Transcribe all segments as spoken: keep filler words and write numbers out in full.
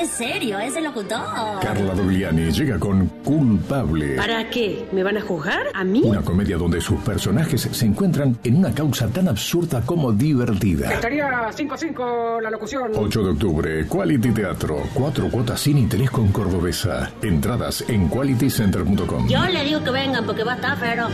es serio, es el locutor. Carla Dogliani llega con Culpable. ¿Para qué? ¿Me van a juzgar? ¿A mí? Una comedia donde sus personajes se encuentran en una causa tan absurda como divertida. Estaría cinco a cinco la locución. ocho de octubre, Quality Teatro. Cuatro cuotas sin interés con Cordobesa. Entradas en quality center punto com. Yo le digo que vengan porque va a estar fero.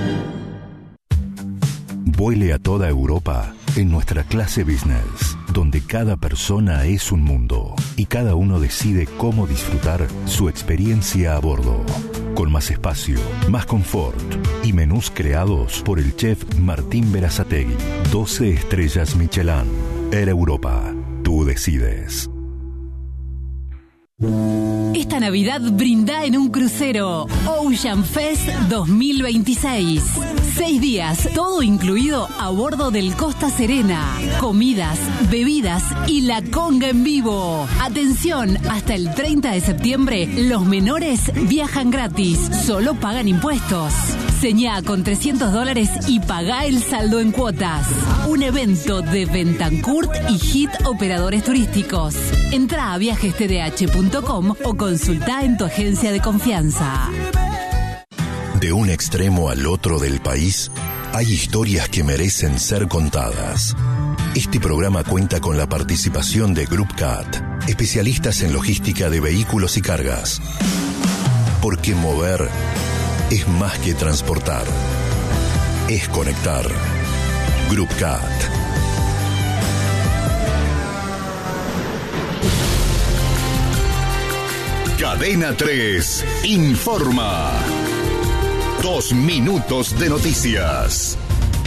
Vuele a toda Europa en nuestra clase business, donde cada persona es un mundo y cada uno decide cómo disfrutar su experiencia a bordo. Con más espacio, más confort y menús creados por el chef Martín Berazategui. doce estrellas Michelin. Air Europa. Tú decides. Esta Navidad brinda en un crucero. Ocean Fest dos mil veintiséis. Seis días, todo incluido a bordo del Costa Serena. Comidas, bebidas y la conga en vivo. Atención, hasta el treinta de septiembre, los menores viajan gratis. Solo pagan impuestos. Señá con trescientos dólares y pagá el saldo en cuotas. Un evento de Bentancourt y Hit Operadores Turísticos. Entrá a viajes t d h punto com o consultá en tu agencia de confianza. De un extremo al otro del país, hay historias que merecen ser contadas. Este programa cuenta con la participación de Group Cat, especialistas en logística de vehículos y cargas. Porque mover es más que transportar, es conectar. Group Cat. Cadena tres informa. Dos minutos de noticias.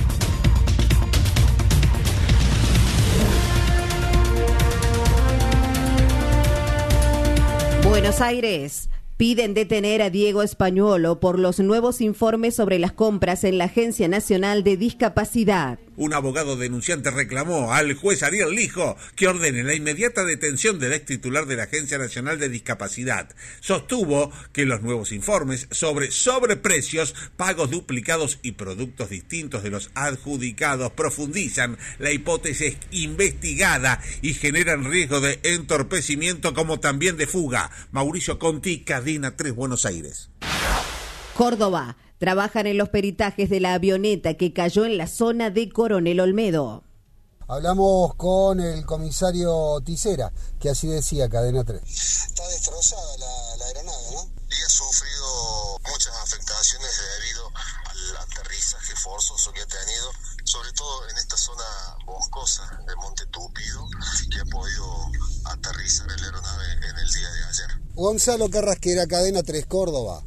Buenos Aires. Piden detener a Diego Españolo por los nuevos informes sobre las compras en la Agencia Nacional de Discapacidad. Un abogado denunciante reclamó al juez Ariel Lijo que ordene la inmediata detención del ex titular de la Agencia Nacional de Discapacidad. Sostuvo que los nuevos informes sobre sobreprecios, pagos duplicados y productos distintos de los adjudicados profundizan la hipótesis investigada y generan riesgo de entorpecimiento como también de fuga. Mauricio Conti, Cadena tres, Buenos Aires. Córdoba. Trabajan en los peritajes de la avioneta que cayó en la zona de Coronel Olmedo. Hablamos con el comisario Tisera, que así decía Cadena tres. Está destrozada la, la aeronave, ¿no? Y ha sufrido muchas afectaciones debido al aterrizaje forzoso que ha tenido, sobre todo en esta zona boscosa de Monte Tupido, que ha podido aterrizar la aeronave en el día de ayer. Gonzalo Carrasquera, Cadena tres, Córdoba.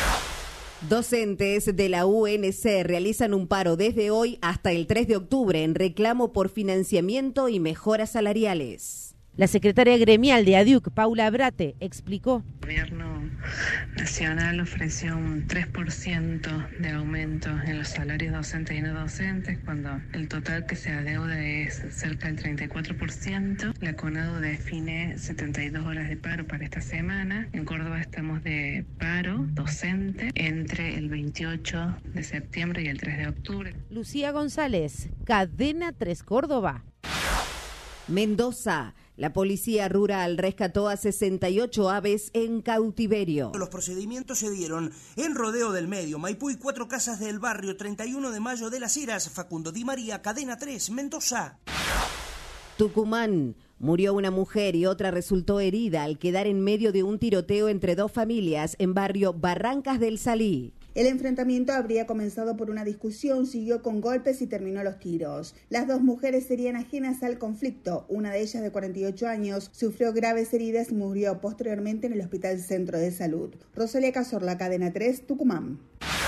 Docentes de la U N C realizan un paro desde hoy hasta el tres de octubre en reclamo por financiamiento y mejoras salariales. La secretaria gremial de ADIUC, Paula Brate, explicó. El gobierno nacional ofreció un tres por ciento de aumento en los salarios docentes y no docentes, cuando el total que se adeuda es cerca del treinta y cuatro por ciento. La CONADU define setenta y dos horas de paro para esta semana. En Córdoba estamos de paro docente entre el veintiocho de septiembre y el tres de octubre. Lucía González, Cadena tres, Córdoba. Mendoza. La policía rural rescató a sesenta y ocho aves en cautiverio. Los procedimientos se dieron en Rodeo del Medio, Maipú y Cuatro Casas del Barrio, treinta y uno de mayo de Las Heras. Facundo Di María, Cadena tres, Mendoza. Tucumán. Murió una mujer y otra resultó herida al quedar en medio de un tiroteo entre dos familias en barrio Barrancas del Salí. El enfrentamiento habría comenzado por una discusión, siguió con golpes y terminó a los tiros. Las dos mujeres serían ajenas al conflicto. Una de ellas, de cuarenta y ocho años, sufrió graves heridas y murió posteriormente en el Hospital Centro de Salud. Rosalia Cazorla, Cadena tres, Tucumán.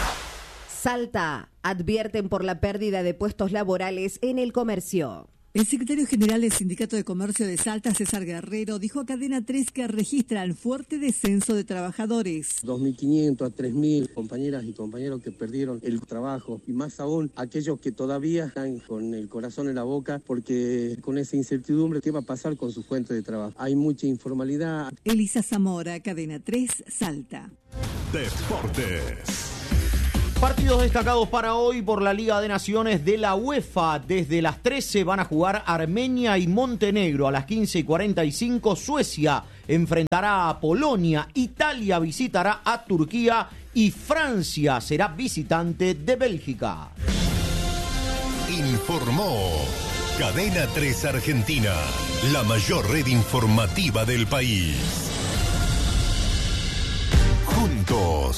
Salta. Advierten por la pérdida de puestos laborales en el comercio. El secretario general del Sindicato de Comercio de Salta, César Guerrero, dijo a Cadena tres que registran fuerte descenso de trabajadores. dos mil quinientos a tres mil compañeras y compañeros que perdieron el trabajo, y más aún aquellos que todavía están con el corazón en la boca porque con esa incertidumbre, ¿qué va a pasar con su fuente de trabajo? Hay mucha informalidad. Elisa Zamora, Cadena tres, Salta. Deportes. Partidos destacados para hoy por la Liga de Naciones de la UEFA. Desde las trece van a jugar Armenia y Montenegro. A las quince y cuarenta y cinco Suecia enfrentará a Polonia. Italia visitará a Turquía y Francia será visitante de Bélgica. Informó Cadena tres Argentina, la mayor red informativa del país. Juntos.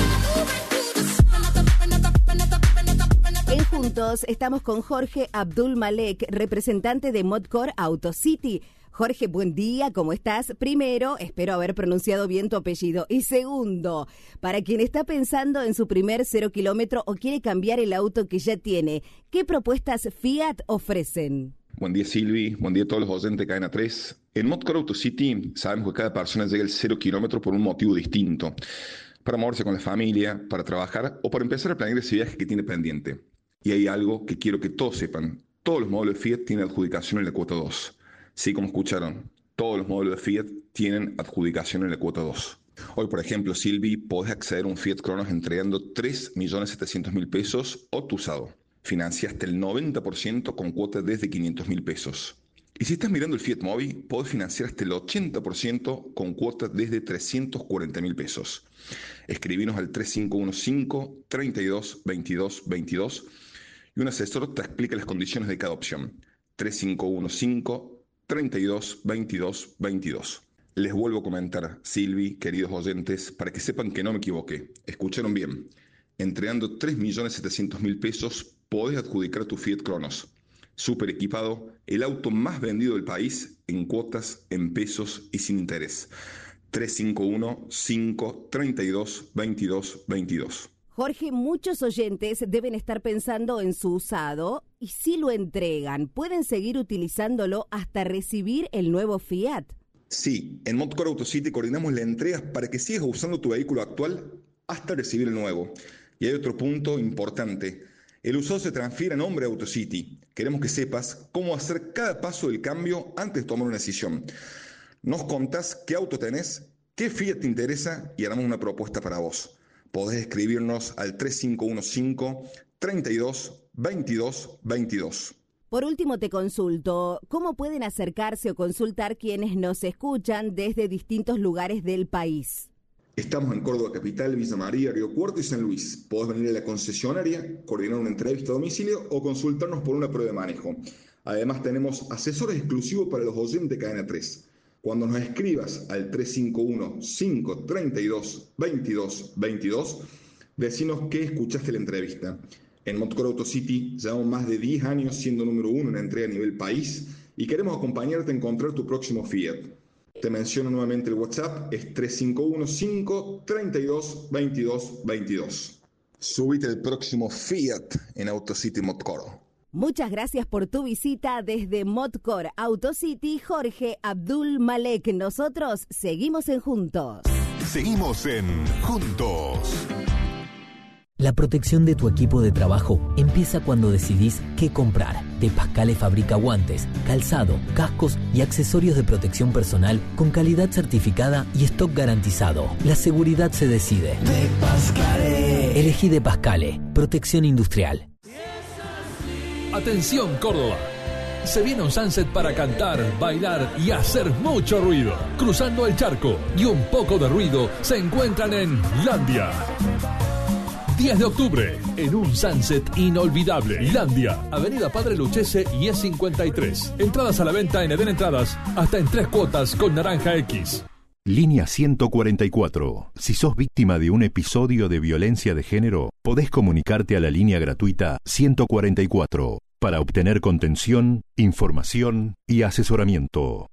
En Juntos estamos con Jorge Abdul Malek, representante de Modcore Auto City. Jorge, buen día, ¿cómo estás? Primero, espero haber pronunciado bien tu apellido. Y segundo, para quien está pensando en su primer cero kilómetro o quiere cambiar el auto que ya tiene, ¿qué propuestas Fiat ofrecen? Buen día, Silvi. Buen día a todos los oyentes de Cadena tres. En Modcore Auto City sabemos que cada persona llega al cero kilómetro por un motivo distinto. Para moverse con la familia, para trabajar o para empezar a planear ese viaje que tiene pendiente. Y hay algo que quiero que todos sepan. Todos los modelos de Fiat tienen adjudicación en la cuota dos. Sí, como escucharon, todos los modelos de Fiat tienen adjudicación en la cuota dos. Hoy, por ejemplo, Silvi, podés acceder a un Fiat Cronos entregando tres millones setecientos mil pesos o tu usado. Financiaste el noventa por ciento con cuotas desde quinientos mil pesos. Y si estás mirando el Fiat Mobi, podés financiar hasta el ochenta por ciento con cuotas desde trescientos cuarenta mil pesos. Escribinos al tres cinco uno cinco, tres dos, veintidós, veintidós y un asesor te explica las condiciones de cada opción. tres cinco uno cinco, tres dos, veintidós, veintidós. Les vuelvo a comentar, Silvi, queridos oyentes, para que sepan que no me equivoqué. Escucharon bien. Entregando tres millones setecientos mil pesos, podés adjudicar tu Fiat Cronos. Súper equipado, el auto más vendido del país en cuotas, en pesos y sin interés. tres cinco uno cinco, tres dos, veintidós, veintidós. Jorge, muchos oyentes deben estar pensando en su usado y si lo entregan, ¿pueden seguir utilizándolo hasta recibir el nuevo Fiat? Sí, en Modcore Auto City coordinamos la entrega para que sigas usando tu vehículo actual hasta recibir el nuevo. Y hay otro punto importante. El usado se transfiere a nombre de Auto City. Queremos que sepas cómo hacer cada paso del cambio antes de tomar una decisión. Nos contás qué auto tenés, qué Fiat te interesa y haremos una propuesta para vos. Podés escribirnos al tres cinco uno cinco, tres dos, veintidós, veintidós. Por último te consulto, ¿cómo pueden acercarse o consultar quienes nos escuchan desde distintos lugares del país? Estamos en Córdoba Capital, Villa María, Río Cuarto y San Luis. Podés venir a la concesionaria, coordinar una entrevista a domicilio o consultarnos por una prueba de manejo. Además tenemos asesores exclusivos para los oyentes de Cadena tres. Cuando nos escribas al tres cinco uno cinco, tres dos, veintidós, veintidós, decinos que escuchaste la entrevista. En Modcore Auto City llevamos más de diez años siendo número uno en la entrega a nivel país y queremos acompañarte a encontrar tu próximo Fiat. Te menciono nuevamente el WhatsApp, es tres cinco uno cinco, tres dos, veintidós, veintidós. Subite el próximo Fiat en Auto City Modcore. Muchas gracias por tu visita desde Modcore Auto City, Jorge Abdul Malek. Nosotros seguimos en Juntos. Seguimos en Juntos. La protección de tu equipo de trabajo empieza cuando decidís qué comprar. De Pascale fabrica guantes, calzado, cascos y accesorios de protección personal con calidad certificada y stock garantizado. La seguridad se decide. De Pascale. Elegí De Pascale. Protección industrial. Atención Córdoba, se viene un sunset para cantar, bailar y hacer mucho ruido. Cruzando el charco y un poco de ruido se encuentran en Landia. diez de octubre, en un sunset inolvidable. Landia, Avenida Padre Lucchese y E cincuenta y tres. Entradas a la venta en Eden Entradas, hasta en tres cuotas con Naranja X. Línea ciento cuarenta y cuatro. Si sos víctima de un episodio de violencia de género, podés comunicarte a la línea gratuita ciento cuarenta y cuatro para obtener contención, información y asesoramiento.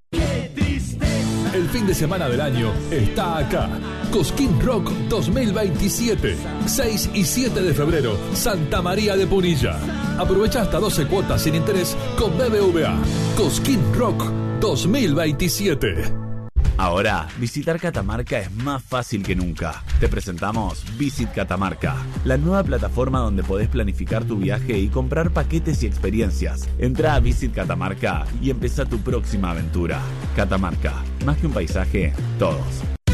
El fin de semana del año está acá. Cosquín Rock dos mil veintisiete. seis y siete de febrero, Santa María de Punilla. Aprovecha hasta doce cuotas sin interés con B B V A. Cosquín Rock dos mil veintisiete. Ahora, visitar Catamarca es más fácil que nunca. Te presentamos Visit Catamarca, la nueva plataforma donde podés planificar tu viaje y comprar paquetes y experiencias. Entra a Visit Catamarca y empezá tu próxima aventura. Catamarca, más que un paisaje, todos.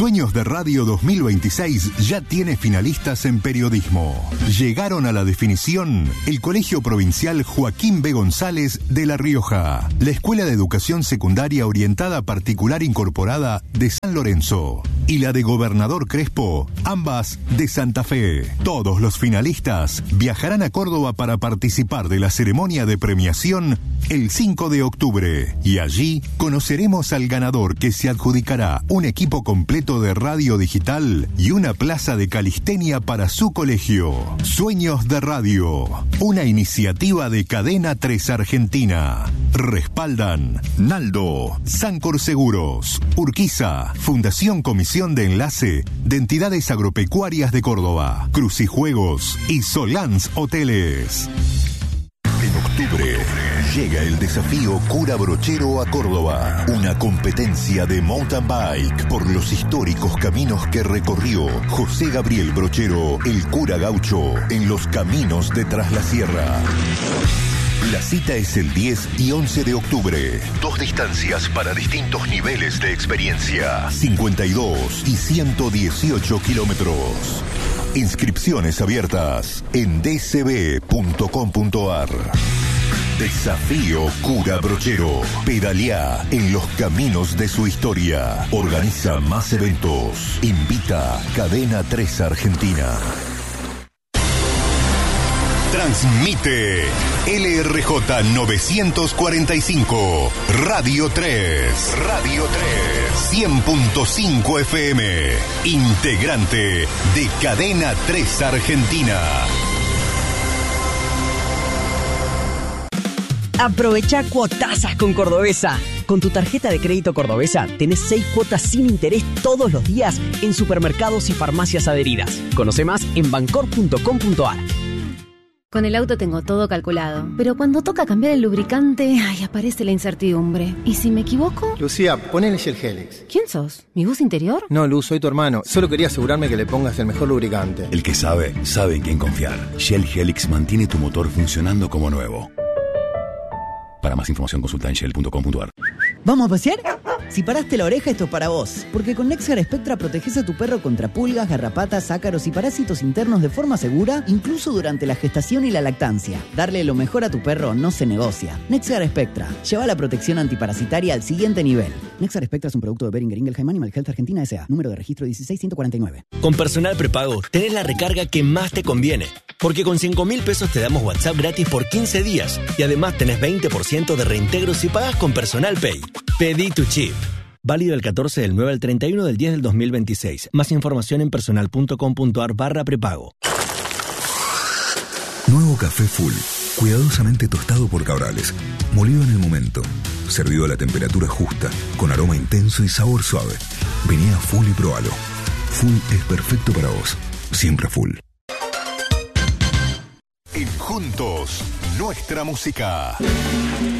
Sueños de Radio dos mil veintiséis ya tiene finalistas en periodismo. Llegaron a la definición el Colegio Provincial Joaquín B. González de La Rioja, la Escuela de Educación Secundaria Orientada Particular Incorporada de San Lorenzo y la de Gobernador Crespo, ambas de Santa Fe. Todos los finalistas viajarán a Córdoba para participar de la ceremonia de premiación el cinco de octubre y allí conoceremos al ganador, que se adjudicará un equipo completo de radio digital y una plaza de calistenia para su colegio. Sueños de Radio, una iniciativa de Cadena tres Argentina. Respaldan Naldo, Sancor Seguros, Urquiza, Fundación Comisión de Enlace de Entidades Agropecuarias de Córdoba, Crucijuegos y Solans Hoteles. En octubre llega el desafío Cura Brochero a Córdoba, una competencia de mountain bike por los históricos caminos que recorrió José Gabriel Brochero, el cura gaucho, en los caminos de Tras la Sierra. La cita es el diez y once de octubre. Dos distancias para distintos niveles de experiencia. cincuenta y dos y ciento dieciocho kilómetros. Inscripciones abiertas en d c b punto com punto a r. Desafío Cura Brochero. Pedalea en los caminos de su historia. Organiza más eventos. Invita Cadena tres Argentina. Transmite L R J novecientos cuarenta y cinco, Radio tres. Radio tres. cien punto cinco F M. Integrante de Cadena tres Argentina. Aprovecha cuotazas con Cordobesa. Con tu tarjeta de crédito Cordobesa tenés seis cuotas sin interés todos los días en supermercados y farmacias adheridas. Conoce más en bancor punto com punto a r. Con el auto tengo todo calculado, pero cuando toca cambiar el lubricante, ay, aparece la incertidumbre. ¿Y si me equivoco? Lucía, ponele Shell Helix. ¿Quién sos? ¿Mi bus interior? No, Luz, soy tu hermano. Solo quería asegurarme que le pongas el mejor lubricante. El que sabe, sabe en quién confiar. Shell Helix mantiene tu motor funcionando como nuevo. Para más información consulta en shell punto com punto a r. ¿Vamos a pasear? Si paraste la oreja, esto es para vos. Porque con Nexar Spectra proteges a tu perro contra pulgas, garrapatas, ácaros y parásitos internos de forma segura, incluso durante la gestación y la lactancia. Darle lo mejor a tu perro no se negocia. Nexar Spectra. Lleva la protección antiparasitaria al siguiente nivel. Nexar Spectra es un producto de Boehringer Ingelheim Animal Health Argentina S A. Número de registro dieciséis ciento cuarenta y nueve. Con Personal Prepago tenés la recarga que más te conviene. Porque con cinco mil pesos te damos WhatsApp gratis por quince días. Y además tenés veinte por ciento de reintegro si pagas con Personal Pay. Pedí tu chip. Válido el catorce del nueve al treinta y uno del diez del dos mil veintiséis. Más información en personal punto com punto a r barra prepago. Nuevo café Full. Cuidadosamente tostado por Cabrales. Molido en el momento. Servido a la temperatura justa. Con aroma intenso y sabor suave. Vení a Full y probalo. Full es perfecto para vos. Siempre Full. En Juntos, nuestra música.